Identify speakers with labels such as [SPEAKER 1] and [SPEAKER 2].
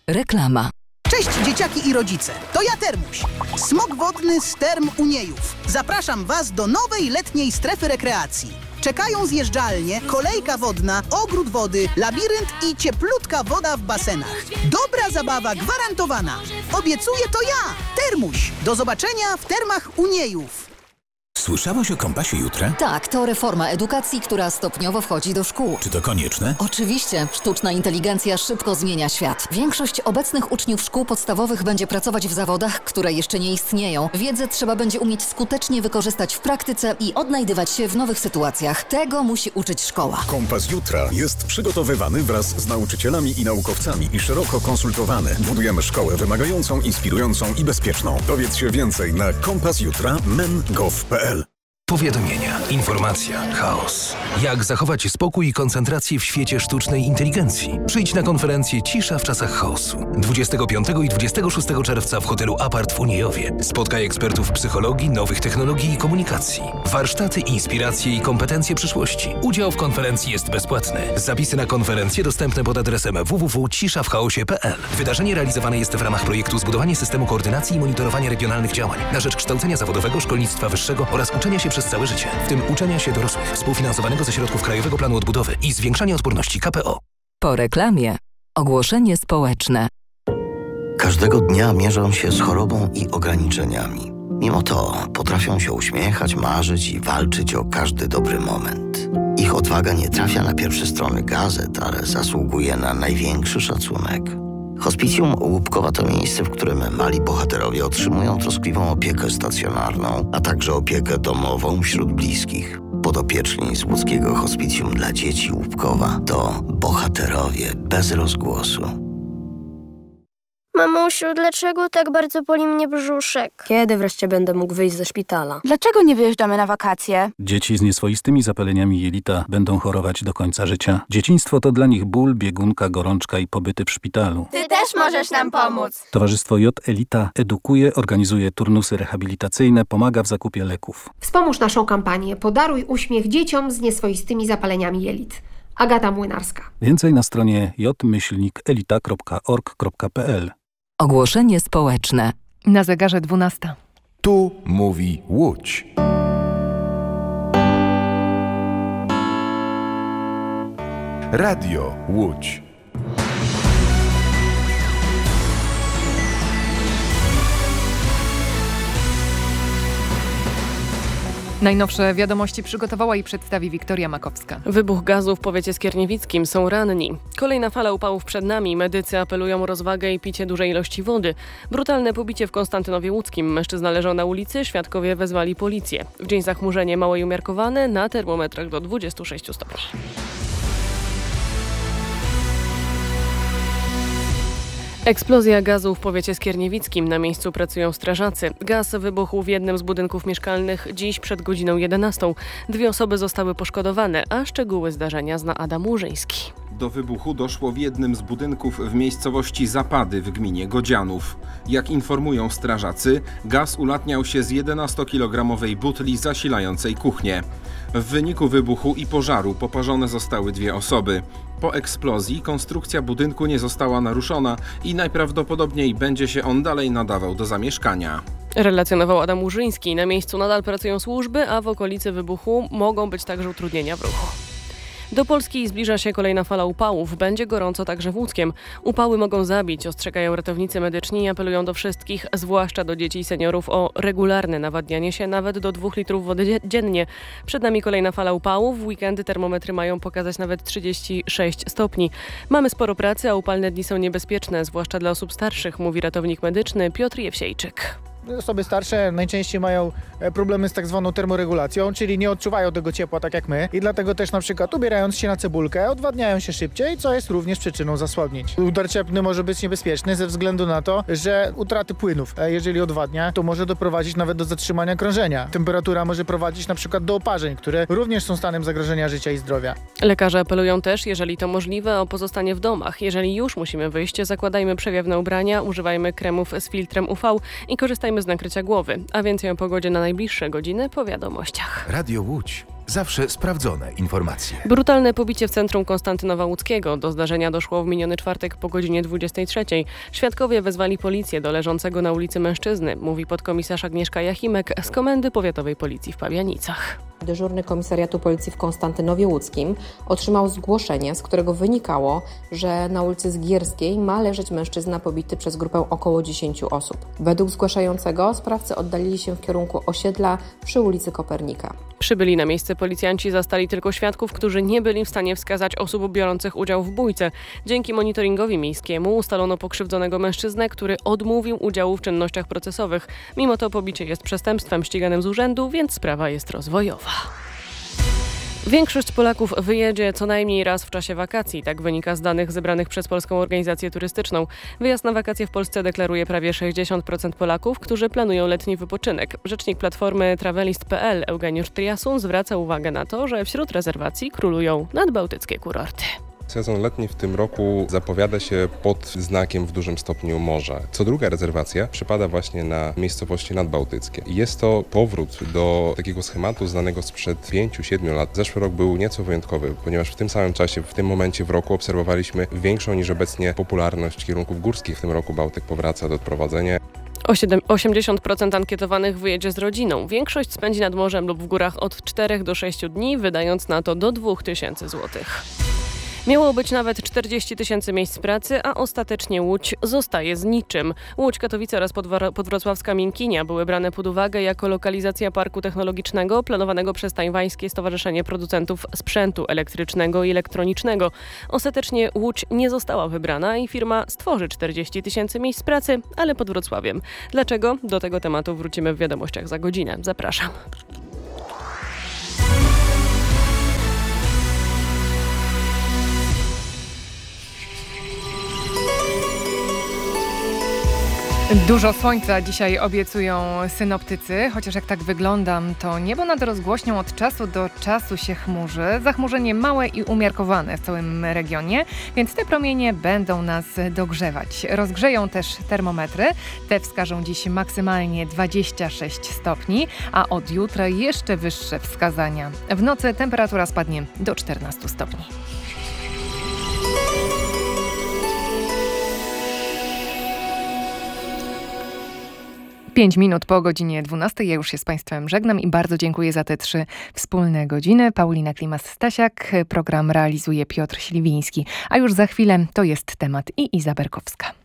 [SPEAKER 1] Reklama.
[SPEAKER 2] Cześć dzieciaki i rodzice, to ja Termuś, smok wodny z Term Uniejów. Zapraszam Was do nowej letniej strefy rekreacji. Czekają zjeżdżalnie, kolejka wodna, ogród wody, labirynt i cieplutka woda w basenach. Dobra zabawa gwarantowana. Obiecuję to ja, Termuś. Do zobaczenia w Termach Uniejów.
[SPEAKER 3] Słyszałaś o Kompasie Jutra?
[SPEAKER 1] Tak, to reforma edukacji, która stopniowo wchodzi do szkół.
[SPEAKER 3] Czy to konieczne?
[SPEAKER 1] Oczywiście, sztuczna inteligencja szybko zmienia świat. Większość obecnych uczniów szkół podstawowych będzie pracować w zawodach, które jeszcze nie istnieją. Wiedzę trzeba będzie umieć skutecznie wykorzystać w praktyce i odnajdywać się w nowych sytuacjach. Tego musi uczyć szkoła.
[SPEAKER 4] Kompas Jutra jest przygotowywany wraz z nauczycielami i naukowcami i szeroko konsultowany. Budujemy szkołę wymagającą, inspirującą i bezpieczną. Dowiedz się więcej na kompasjutra.men.gov.pl.
[SPEAKER 5] Powiadomienia, informacja, chaos. Jak zachować spokój i koncentrację w świecie sztucznej inteligencji? Przyjdź na konferencję Cisza w czasach chaosu. 25 i 26 czerwca w hotelu Apart w Uniejowie. Spotkaj ekspertów psychologii, nowych technologii i komunikacji. Warsztaty, inspiracje i kompetencje przyszłości. Udział w konferencji jest bezpłatny. Zapisy na konferencję dostępne pod adresem www.ciszawchaosie.pl. Wydarzenie realizowane jest w ramach projektu Zbudowanie systemu koordynacji i monitorowania regionalnych działań na rzecz kształcenia zawodowego, szkolnictwa wyższego oraz uczenia się przez całe życie, w tym uczenia się dorosłych, współfinansowanego ze środków Krajowego Planu Odbudowy i zwiększania odporności KPO.
[SPEAKER 1] Po reklamie. Ogłoszenie społeczne.
[SPEAKER 6] Każdego dnia mierzą się z chorobą i ograniczeniami. Mimo to potrafią się uśmiechać, marzyć i walczyć o każdy dobry moment. Ich odwaga nie trafia na pierwsze strony gazet, ale zasługuje na największy szacunek. Hospicjum Łupkowa to miejsce, w którym mali bohaterowie otrzymują troskliwą opiekę stacjonarną, a także opiekę domową wśród bliskich. Podopieczni z łódzkiego Hospicjum dla Dzieci Łupkowa to bohaterowie bez rozgłosu.
[SPEAKER 7] Mamusiu, dlaczego tak bardzo boli mnie brzuszek?
[SPEAKER 8] Kiedy wreszcie będę mógł wyjść ze szpitala?
[SPEAKER 9] Dlaczego nie wyjeżdżamy na wakacje?
[SPEAKER 10] Dzieci z nieswoistymi zapaleniami jelita będą chorować do końca życia. Dzieciństwo to dla nich ból, biegunka, gorączka i pobyty w szpitalu.
[SPEAKER 9] Ty też możesz nam pomóc.
[SPEAKER 10] Towarzystwo J Elita edukuje, organizuje turnusy rehabilitacyjne, pomaga w zakupie leków.
[SPEAKER 11] Wspomóż naszą kampanię Podaruj uśmiech dzieciom z nieswoistymi zapaleniami jelit. Agata Młynarska.
[SPEAKER 10] Więcej na stronie j-elita.org.pl.
[SPEAKER 1] Ogłoszenie społeczne.
[SPEAKER 12] Na zegarze 12.
[SPEAKER 13] Tu mówi Łódź. Radio Łódź.
[SPEAKER 12] Najnowsze wiadomości przygotowała i przedstawi Wiktoria Makowska.
[SPEAKER 14] Wybuch gazu w powiecie skierniewickim, są ranni. Kolejna fala upałów przed nami. Medycy apelują o rozwagę i picie dużej ilości wody. Brutalne pobicie w Konstantynowie Łódzkim. Mężczyzna leżał na ulicy, świadkowie wezwali policję. W dzień zachmurzenie małe i umiarkowane, na termometrach do 26 stopni. Eksplozja gazu w powiecie skierniewickim. Na miejscu pracują strażacy. Gaz wybuchł w jednym z budynków mieszkalnych dziś przed godziną 11. 2 osoby zostały poszkodowane, a szczegóły zdarzenia zna Adam Łużyński.
[SPEAKER 15] Do wybuchu doszło w jednym z budynków w miejscowości Zapady w gminie Godzianów. Jak informują strażacy, gaz ulatniał się z 11-kilogramowej butli zasilającej kuchnię. W wyniku wybuchu i pożaru poparzone zostały 2 osoby. Po eksplozji konstrukcja budynku nie została naruszona i najprawdopodobniej będzie się on dalej nadawał do zamieszkania.
[SPEAKER 14] Relacjonował Adam Łużyński. Na miejscu nadal pracują służby, a w okolicy wybuchu mogą być także utrudnienia w ruchu. Do Polski zbliża się kolejna fala upałów. Będzie gorąco także w Łódzkiem. Upały mogą zabić, ostrzegają ratownicy medyczni i apelują do wszystkich, zwłaszcza do dzieci i seniorów, o regularne nawadnianie się nawet do 2 litrów wody dziennie. Przed nami kolejna fala upałów. W weekendy termometry mają pokazać nawet 36 stopni. Mamy sporo pracy, a upalne dni są niebezpieczne, zwłaszcza dla osób starszych, mówi ratownik medyczny Piotr Jewsiejczyk.
[SPEAKER 16] Osoby starsze najczęściej mają problemy z tak zwaną termoregulacją, czyli nie odczuwają tego ciepła tak jak my i dlatego też na przykład ubierając się na cebulkę odwadniają się szybciej, co jest również przyczyną zasłabnięć. Udar cieplny może być niebezpieczny ze względu na to, że utraty płynów, jeżeli odwadnia, to może doprowadzić nawet do zatrzymania krążenia. Temperatura może prowadzić na przykład do oparzeń, które również są stanem zagrożenia życia i zdrowia.
[SPEAKER 14] Lekarze apelują też, jeżeli to możliwe, o pozostanie w domach. Jeżeli już musimy wyjść, zakładajmy przewiewne ubrania, używajmy kremów z filtrem UV i korzystajmy z nakrycia głowy. A więcej o pogodzie na najbliższe godziny po wiadomościach.
[SPEAKER 13] Radio Łódź. Zawsze sprawdzone informacje.
[SPEAKER 14] Brutalne pobicie w centrum Konstantynowa Łódzkiego. Do zdarzenia doszło w miniony czwartek po godzinie 23. Świadkowie wezwali policję do leżącego na ulicy mężczyzny, mówi podkomisarz Agnieszka Jachimek z Komendy Powiatowej Policji w Pabianicach.
[SPEAKER 17] Dyżurny Komisariatu Policji w Konstantynowie Łódzkim otrzymał zgłoszenie, z którego wynikało, że na ulicy Zgierskiej ma leżeć mężczyzna pobity przez grupę około 10 osób. Według zgłaszającego sprawcy oddalili się w kierunku osiedla przy ulicy Kopernika.
[SPEAKER 14] Przybyli na miejsce policjanci zastali tylko świadków, którzy nie byli w stanie wskazać osób biorących udział w bójce. Dzięki monitoringowi miejskiemu ustalono pokrzywdzonego mężczyznę, który odmówił udziału w czynnościach procesowych. Mimo to pobicie jest przestępstwem ściganym z urzędu, więc sprawa jest rozwojowa. Większość Polaków wyjedzie co najmniej raz w czasie wakacji. Tak wynika z danych zebranych przez Polską Organizację Turystyczną. Wyjazd na wakacje w Polsce deklaruje prawie 60% Polaków, którzy planują letni wypoczynek. Rzecznik platformy Travelist.pl Eugeniusz Triasun zwraca uwagę na to, że wśród rezerwacji królują nadbałtyckie kurorty.
[SPEAKER 18] Sezon letni w tym roku zapowiada się pod znakiem w dużym stopniu morza. Co druga rezerwacja przypada właśnie na miejscowości nadbałtyckie. Jest to powrót do takiego schematu znanego sprzed 5-7 lat. Zeszły rok był nieco wyjątkowy, ponieważ w tym samym czasie, w tym momencie w roku obserwowaliśmy większą niż obecnie popularność kierunków górskich. W tym roku Bałtyk powraca do odprowadzenia.
[SPEAKER 14] 80% ankietowanych wyjedzie z rodziną. Większość spędzi nad morzem lub w górach od 4 do 6 dni, wydając na to do 2000 złotych. Miało być nawet 40 000 miejsc pracy, a ostatecznie Łódź zostaje z niczym. Łódź, Katowice oraz podwrocławska Miękinia były brane pod uwagę jako lokalizacja parku technologicznego planowanego przez tajwańskie Stowarzyszenie Producentów Sprzętu Elektrycznego i Elektronicznego. Ostatecznie Łódź nie została wybrana i firma stworzy 40 000 miejsc pracy, ale pod Wrocławiem. Dlaczego? Do tego tematu wrócimy w wiadomościach za godzinę. Zapraszam.
[SPEAKER 12] Dużo słońca dzisiaj obiecują synoptycy, chociaż jak tak wyglądam, to niebo nad rozgłośnią od czasu do czasu się chmurzy. Zachmurzenie małe i umiarkowane w całym regionie, więc te promienie będą nas dogrzewać. Rozgrzeją też termometry. Te wskażą dziś maksymalnie 26 stopni, a od jutra jeszcze wyższe wskazania. W nocy temperatura spadnie do 14 stopni. Pięć minut po godzinie 12. Ja już się z Państwem żegnam i bardzo dziękuję za te 3 wspólne godziny. Paulina Klimas-Stasiak, program realizuje Piotr Śliwiński. A już za chwilę to jest temat i Iza Berkowska.